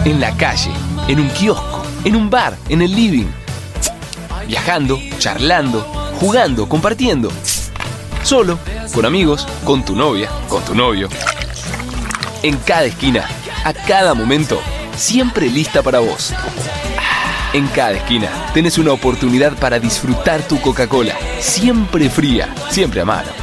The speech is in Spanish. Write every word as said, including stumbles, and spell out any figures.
En la calle, en un kiosco, en un bar, en el living. Viajando, charlando, jugando, compartiendo. Solo, con amigos, con tu novia, con tu novio. En cada esquina, a cada momento, siempre lista para vos. En cada esquina tenés una oportunidad para disfrutar tu Coca-Cola. Siempre fría, siempre a mano.